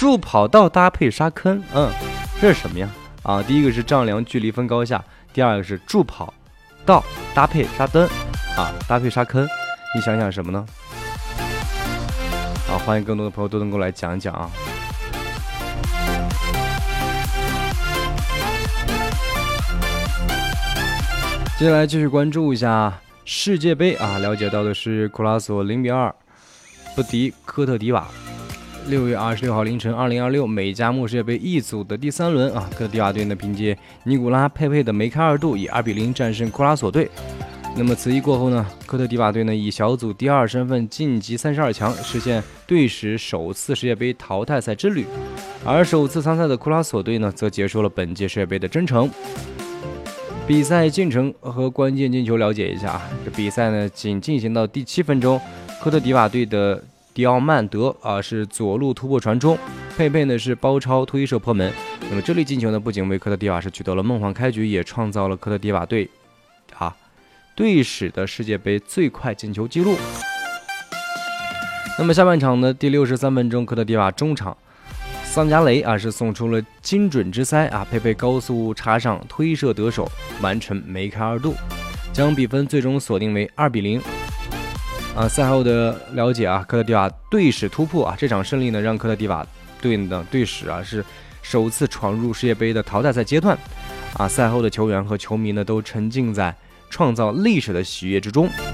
助跑道搭配沙坑，这是什么呀？啊，第一个是丈量距离分高下，第二个是助跑道搭配沙灯，搭配沙坑，你想想什么呢？欢迎更多的朋友都能够来讲一讲啊。接下来继续关注一下世界杯啊，了解到的是库拉索0-2不敌科特迪瓦。6月26号凌晨，2026美加墨世界杯 E 组的第3轮啊，科特迪瓦队呢凭借尼古拉佩佩的梅开二度，以2-0战胜库拉索队。那么此役过后呢，科特迪瓦队呢以小组第2身份晋级32强，实现队史首次世界杯淘汰赛之旅。而首次参赛的库拉索队呢，则结束了本届世界杯的征程。比赛进程和关键进球了解一下啊，这比赛呢仅进行到第7分钟，科特迪瓦队的迪奥曼德是左路突破传中，佩佩呢是包抄推射破门。那么这粒进球呢，不仅为科特迪瓦是取得了梦幻开局，也创造了科特迪瓦队队史的世界杯最快进球纪录。那么下半场的第63分钟，科特迪瓦中场桑加雷是送出了精准之塞佩佩高速插上推射得手，完成梅开二度，将比分最终锁定为2-0。赛后的了解科特迪瓦队史突破这场胜利呢，让科特迪瓦队的队史是首次闯入世界杯的淘汰赛阶段。赛后的球员和球迷呢都沉浸在创造历史的喜悦之中。